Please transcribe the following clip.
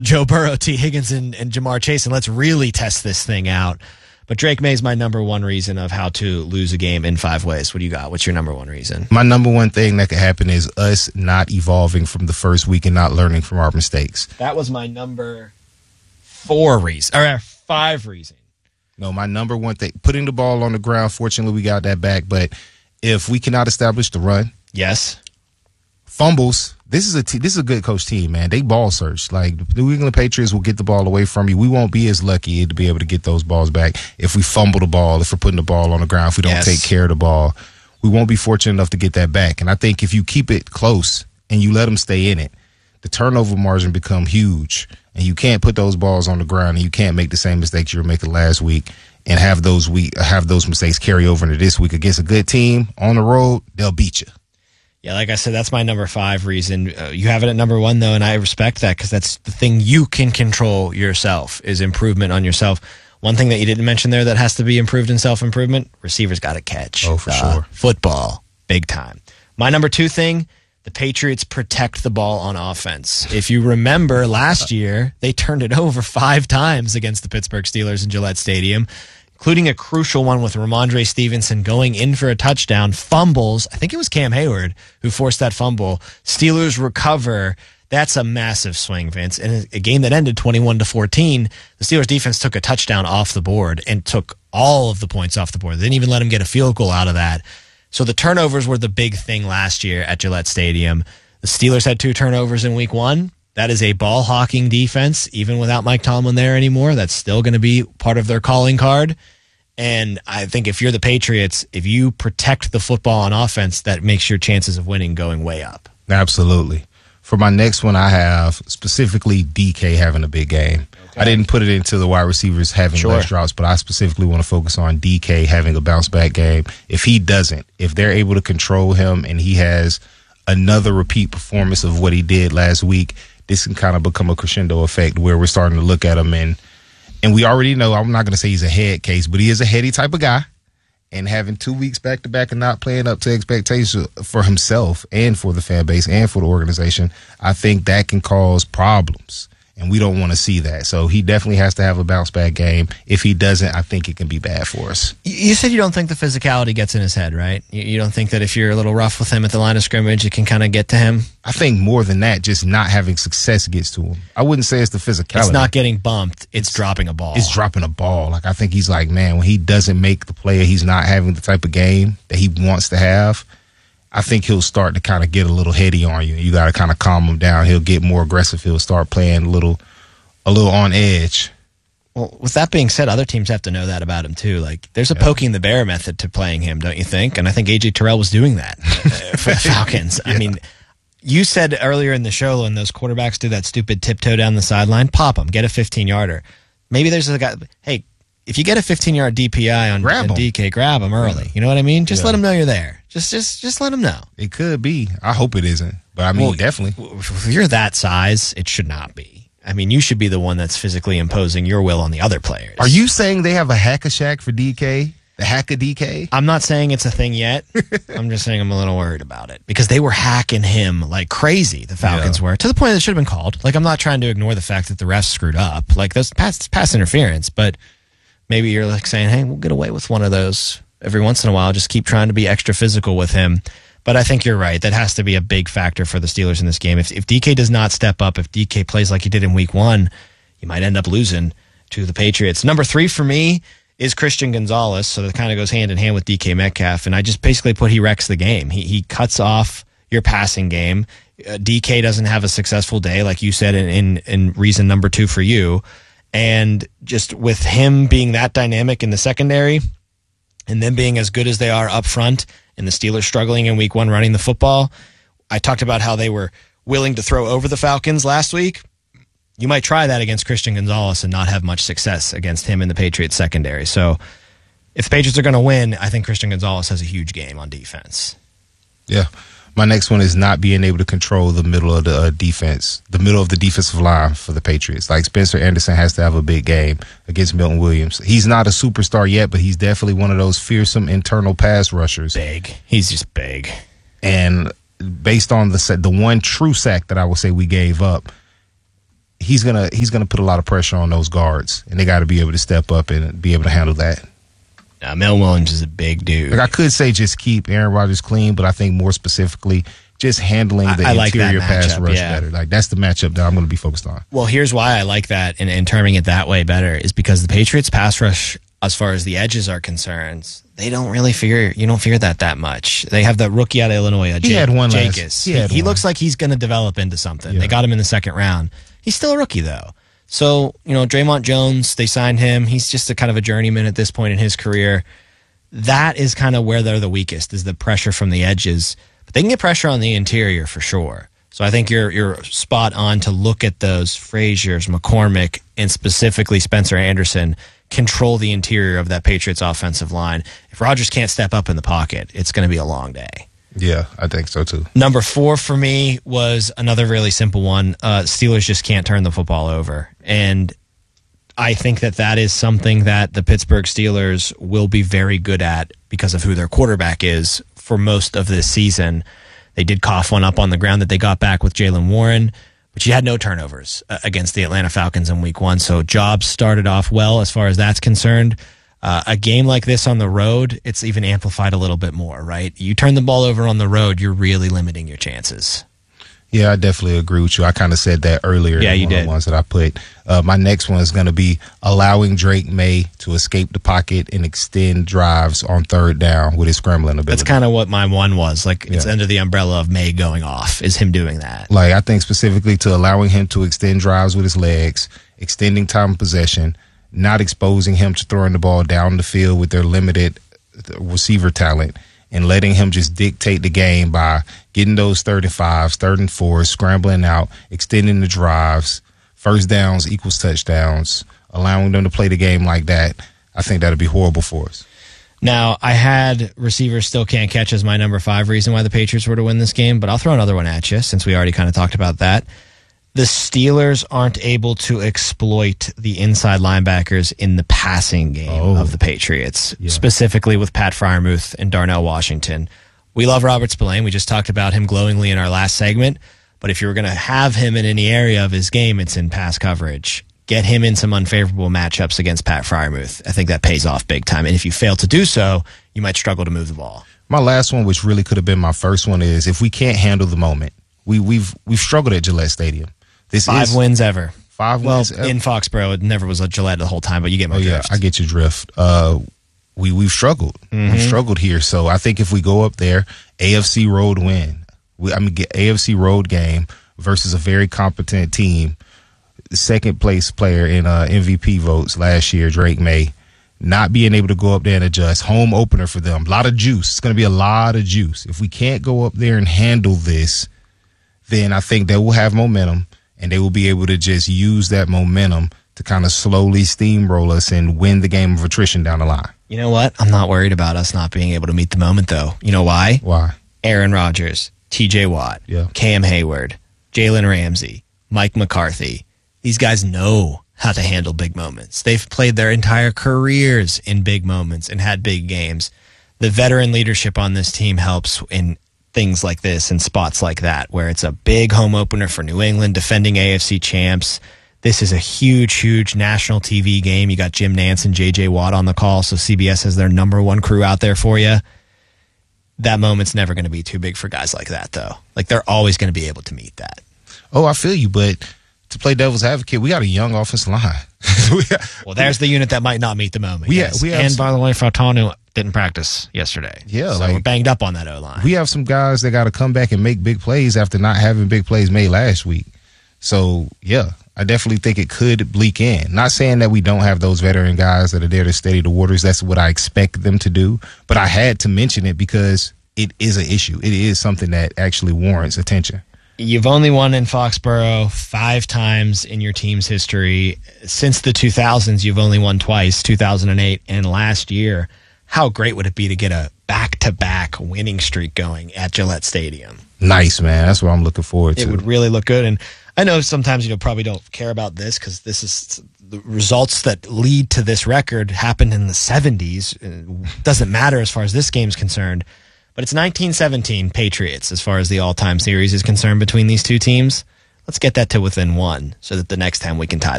Joe Burrow, T. Higgins, and Jamar Chase, and let's really test this thing out. But Drake May's my number one reason of how to lose a game in 5 ways. What do you got? What's your number one reason? My number one thing that could happen is us not evolving from the first week and not learning from our mistakes. That was my number 4 reason, or 5 reason. No, my number one thing, putting the ball on the ground. Fortunately, we got that back. But if we cannot establish the run, yes, fumbles. This is a good coach team, man. They ball search. Like, the New England Patriots will get the ball away from you. We won't be as lucky to be able to get those balls back if we fumble the ball, if we're putting the ball on the ground, if we don't take care of the ball. We won't be fortunate enough to get that back. And I think if you keep it close and you let them stay in it, the turnover margin become huge. And you can't put those balls on the ground, and you can't make the same mistakes you were making last week and have those mistakes carry over into this week. Against a good team on the road, they'll beat you. Yeah, like I said, that's my number 5 reason. You have it at number 1, though, and I respect that because that's the thing you can control yourself is improvement on yourself. One thing that you didn't mention there that has to be improved in self-improvement, receivers got to catch. Oh, for sure. Football, big time. My number 2 thing, the Patriots protect the ball on offense. If you remember last year, they turned it over 5 times against the Pittsburgh Steelers in Gillette Stadium, including a crucial one with Ramondre Stevenson going in for a touchdown, fumbles. I think it was Cam Hayward who forced that fumble. Steelers recover. That's a massive swing, Vince. In a game that ended 21-14, the Steelers defense took a touchdown off the board and took all of the points off the board. They didn't even let him get a field goal out of that. So the turnovers were the big thing last year at Gillette Stadium. The Steelers had 2 turnovers in week 1. That is a ball hawking defense, even without Mike Tomlin there anymore. That's still going to be part of their calling card. And I think if you're the Patriots, if you protect the football on offense, that makes your chances of winning going way up. Absolutely. For my next one, I have specifically DK having a big game. Okay. I didn't put it into the wide receivers having less drops, but I specifically want to focus on DK having a bounce back game. If he doesn't, if they're able to control him and he has another repeat performance of what he did last week, this can kind of become a crescendo effect where we're starting to look at him and we already know, I'm not going to say he's a head case, but he is a heady type of guy. And having 2 weeks back to back and not playing up to expectations for himself and for the fan base and for the organization, I think that can cause problems. And we don't want to see that. So he definitely has to have a bounce back game. If he doesn't, I think it can be bad for us. You said you don't think the physicality gets in his head, right? You don't think that if you're a little rough with him at the line of scrimmage, it can kind of get to him? I think more than that, just not having success gets to him. I wouldn't say it's the physicality. It's not getting bumped. It's dropping a ball. It's dropping a ball. Like, I think he's like, man, when he doesn't make the play, he's not having the type of game that he wants to have. I think he'll start to kind of get a little heady on you. You got to kind of calm him down. He'll get more aggressive. He'll start playing a little on edge. Well, with that being said, other teams have to know that about him too. Like, there's a poking the bear method to playing him, don't you think? And I think A.J. Terrell was doing that for the Falcons. Yeah. I mean, you said earlier in the show when those quarterbacks do that stupid tiptoe down the sideline, pop them, get a 15-yarder. Maybe there's a guy, hey, if you get a 15-yard DPI on DK, grab him early. You know what I mean? Just let him know you're there. Just let him know. It could be. I hope it isn't. But I mean, definitely. If you're that size, it should not be. I mean, you should be the one that's physically imposing your will on the other players. Are you saying they have a hack-a-shack for DK? The hack-a-DK? I'm not saying it's a thing yet. I'm just saying I'm a little worried about it. Because they were hacking him like crazy, the Falcons were, to the point that it should have been called. Like, I'm not trying to ignore the fact that the refs screwed up. Like, that's pass interference. But maybe you're like saying, hey, we'll get away with one of those every once in a while. Just keep trying to be extra physical with him. But I think you're right. That has to be a big factor for the Steelers in this game. If DK does not step up, if DK plays like he did in week 1, you might end up losing to the Patriots. Number 3 for me is Christian Gonzalez. So that kind of goes hand in hand with DK Metcalf. And I just basically put he wrecks the game. He cuts off your passing game. DK doesn't have a successful day, like you said, in reason number 2 for you. And just with him being that dynamic in the secondary and them being as good as they are up front, and the Steelers struggling in week 1 running the football. I talked about how they were willing to throw over the Falcons last week. You might try that against Christian Gonzalez and not have much success against him in the Patriots secondary. So if the Patriots are going to win, I think Christian Gonzalez has a huge game on defense. Yeah. My next one is not being able to control the middle of the defense, the middle of the defensive line for the Patriots. Like, Spencer Anderson has to have a big game against Milton Williams. He's not a superstar yet, but he's definitely one of those fearsome internal pass rushers. Big. He's just big. And based on the one true sack that I would say we gave up, he's gonna put a lot of pressure on those guards, and they got to be able to step up and be able to handle that. Mel Williams is a big dude. Like, I could say just keep Aaron Rodgers clean, but I think more specifically just handling the interior pass rush better. Like, that's the matchup that I'm going to be focused on. Well, here's why I like that and terming it that way better is because the Patriots pass rush, as far as the edges are concerned, you don't fear that much. They have the rookie out of Illinois, he had one Jacobs. He looks like he's going to develop into something. Yeah. They got him in the second round. He's still a rookie, though. So, Draymond Jones, they signed him. He's just a kind of a journeyman at this point in his career. That is kind of where they're the weakest, is the pressure from the edges. But they can get pressure on the interior for sure. So I think you're spot on to look at those Fraziers, McCormick, and specifically Spencer Anderson control the interior of that Patriots offensive line. If Rodgers can't step up in the pocket, it's going to be a long day. Yeah, I think so too. Number 4 for me was another really simple one. Steelers just can't turn the football over. And I think that is something that the Pittsburgh Steelers will be very good at because of who their quarterback is for most of this season. They did cough one up on the ground that they got back with Jaylen Warren, but you had no turnovers against the Atlanta Falcons in week 1. So jobs started off well as far as that's concerned. A game like this on the road, it's even amplified a little bit more, right? You turn the ball over on the road, you're really limiting your chances. Yeah, I definitely agree with you. I kind of said that earlier. Yeah, you did. The ones that I put. My next one is going to be allowing Drake May to escape the pocket and extend drives on third down with his scrambling ability. That's kind of what my one was. It's under the umbrella of May going off, is him doing that. Like, I think specifically to allowing him to extend drives with his legs, extending time of possession, not exposing him to throwing the ball down the field with their limited receiver talent, and letting him just dictate the game by getting those 3rd and 5s, 3rd and 4s, scrambling out, extending the drives, first downs equals touchdowns, allowing them to play the game like that. I think that would be horrible for us. Now, I had receivers still can't catch as my number 5 reason why the Patriots were to win this game, but I'll throw another one at you since we already kind of talked about that. The Steelers aren't able to exploit the inside linebackers in the passing game of the Patriots, specifically with Pat Freiermuth and Darnell Washington. We love Robert Spillane. We just talked about him glowingly in our last segment. But if you were going to have him in any area of his game, it's in pass coverage. Get him in some unfavorable matchups against Pat Freiermuth. I think that pays off big time. And if you fail to do so, you might struggle to move the ball. My last one, which really could have been my first one, is if we can't handle the moment. We've struggled at Gillette Stadium. This 5 wins ever. 5 wins ever. In Foxborough, it never was a Gillette the whole time, but you get my drift. I get your drift. We've struggled. Mm-hmm. We've struggled here. So I think if we go up there, AFC road win. Get AFC road game versus a very competent team. The second place player in MVP votes last year, Drake May, not being able to go up there and adjust. Home opener for them. A lot of juice. It's going to be a lot of juice. If we can't go up there and handle this, then I think they will have momentum. And they will be able to just use that momentum to kind of slowly steamroll us and win the game of attrition down the line. You know what? I'm not worried about us not being able to meet the moment, though. You know why? Why? Aaron Rodgers, TJ Watt, Cam Hayward, Jalen Ramsey, Mike McCarthy. These guys know how to handle big moments. They've played their entire careers in big moments and had big games. The veteran leadership on this team helps in things like this and spots like that, where it's a big home opener for New England, defending AFC champs. This is a huge, huge national TV game. You got Jim Nantz and J.J. Watt on the call, so CBS has their number 1 crew out there for you. That moment's never going to be too big for guys like that, though. Like, they're always going to be able to meet that. Oh, I feel you, but to play devil's advocate, we got a young offensive line. Well, there's the unit that might not meet the moment. We have and by the way, Fautanu didn't practice yesterday. Yeah, so we're banged up on that O-line. We have some guys that got to come back and make big plays after not having big plays made last week. So, yeah, I definitely think it could bleak in. Not saying that we don't have those veteran guys that are there to steady the waters. That's what I expect them to do. But I had to mention it because it is an issue. It is something that actually warrants attention. You've only won in Foxborough 5 times in your team's history. Since the 2000s, you've only won twice, 2008 and last year. How great would it be to get a back-to-back winning streak going at Gillette Stadium? Nice, man. That's what I'm looking forward to. It would really look good. And I know sometimes you probably don't care about this because this is the results that lead to this record happened in the 70s. It doesn't matter as far as this game's concerned. But it's 1917 Patriots as far as the all-time series is concerned between these two teams. Let's get that to within 1 so that the next time we can tie